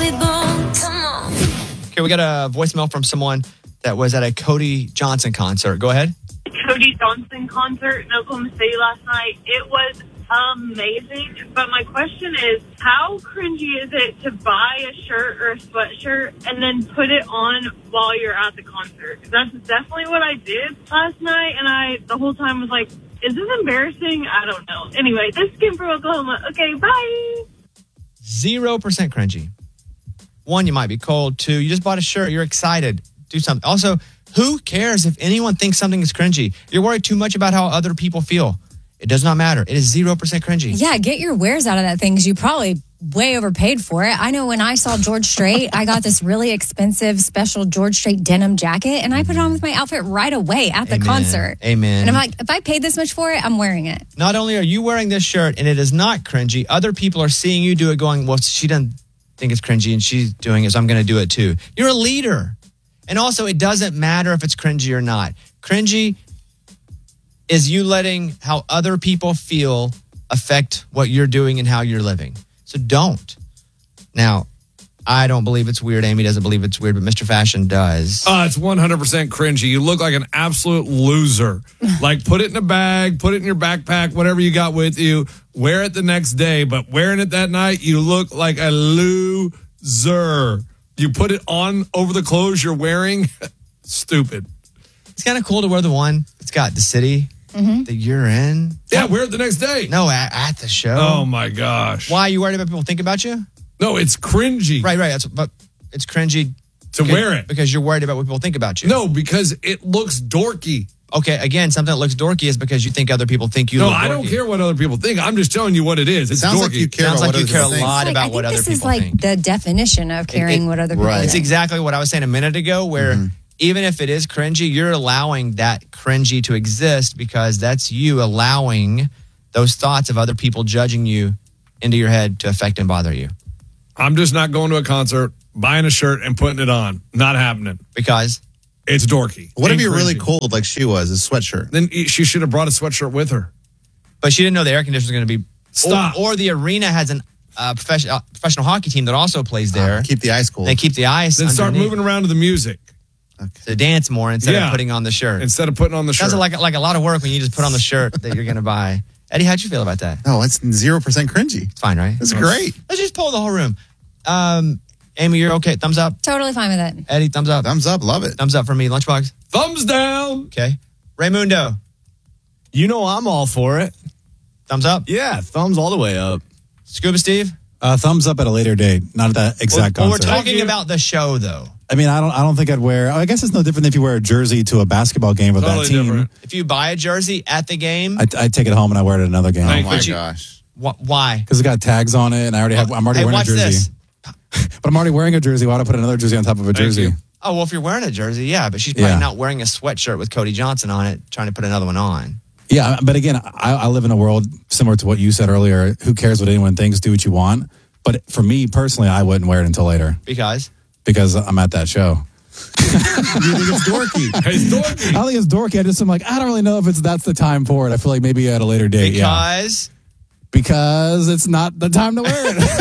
we belong. Come on. Okay, we got a voicemail from someone that was at a Cody Johnson concert. Go ahead. Cody Johnson concert in Oklahoma City last night. It was amazing. But my question is, how cringy is it to buy a shirt or a sweatshirt and then put it on while you're at the concert? That's definitely what I did last night, and I the whole time was like, is this embarrassing? I don't know. Anyway, this came from Oklahoma. Okay, bye. 0% cringy. 1, you might be cold. 2, you just bought a shirt. You're excited. Do something. Also, who cares if anyone thinks something is cringy? You're worried too much about how other people feel. It does not matter. It is 0% cringy. Yeah, get your wares out of that thing because you probably way overpaid for it. I know when I saw George Strait, I got this really expensive special George Strait denim jacket, and I put it on with my outfit right away at the concert. Amen. And I'm like, if I paid this much for it, I'm wearing it. Not only are you wearing this shirt and it is not cringy, other people are seeing you do it going, well, she doesn't think it's cringy and she's doing it, so I'm going to do it too. You're a leader. And also, it doesn't matter if it's cringy or not. Cringy is you letting how other people feel affect what you're doing and how you're living. So don't. Now, I don't believe it's weird. Amy doesn't believe it's weird, but Mr. Fashion does. It's 100% cringy. You look like an absolute loser. Like, put it in a bag, put it in your backpack, whatever you got with you. Wear it the next day, but wearing it that night, you look like a loser. You put it on over the clothes you're wearing. Stupid. It's kind of cool to wear the one that's got the city that you're in. Yeah, wear it the next day. No, at the show. Oh, my gosh. Why are you worried about people think about you? No, it's cringy. Right. But it's cringy to wear it. Because you're worried about what people think about you. No, because it looks dorky. Okay, again, something that looks dorky is because you think other people think you look dorky. No, I don't care what other people think. I'm just telling you what it is. It's sounds dorky. like you care Sounds about like you care a think. lot about what other people think. This is like the definition of caring what other people think. It's exactly what I was saying a minute ago, where even if it is cringy, you're allowing that cringy to exist because that's you allowing those thoughts of other people judging you into your head to affect and bother you. I'm just not going to a concert, buying a shirt, and putting it on. Not happening. Because? It's dorky. What if you're cringy. really cold like she was, a sweatshirt? Then she should have brought a sweatshirt with her. But she didn't know the air conditioner was going to be... Stop. Or the arena has an professional hockey team that also plays there. Keep the ice cold. They keep the ice Then start underneath moving around to the music. to dance more instead of putting on the shirt. Instead of putting on the shirt. Sounds like a lot of work when you just put on the shirt that you're going to buy. Eddie, how'd you feel about that? No, it's 0% cringy. It's fine, right? It's great. Let's just poll the whole room. Amy, you're okay. Thumbs up. Totally fine with it. Eddie, thumbs up. Thumbs up. Love it. Thumbs up for me. Lunchbox. Thumbs down. Okay. Raymundo. You know I'm all for it. Thumbs up. Yeah, thumbs all the way up. Scuba Steve. Thumbs up at a later date, not at that exact Well, we're concert. talking about the show, though. I mean, I don't think I'd wear. I guess it's no different than if you wear a jersey to a basketball game with Totally that team. different. If you buy a jersey at the game, I take it home and I wear it at another game. Oh my gosh. why? Because it got tags on it, and I'm already Hey, wearing a watch jersey. this. But I'm already wearing a jersey. Why would I put another jersey on top of a jersey? you. Oh, well, if you're wearing a jersey, yeah, but she's probably Yeah. not wearing a sweatshirt with Cody Johnson on it, trying to put another one on. Yeah, but again, I live in a world similar to what you said earlier. Who cares what anyone thinks? Do what you want. But for me personally, I wouldn't wear it until later Because? because I'm at that show. You think it's dorky? It's dorky. I don't think it's dorky. I'm like, I don't really know if that's the time for it. I feel like maybe at a later date. Because? Because it's not the time to wear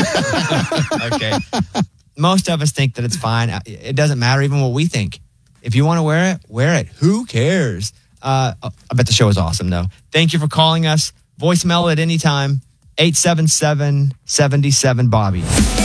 it. Okay. Most of us think that it's fine. It doesn't matter even what we think. If you want to wear it, wear it. Who cares? I bet the show is awesome, though. Thank you for calling us. Voicemail at any time. 877-77-BOBBY.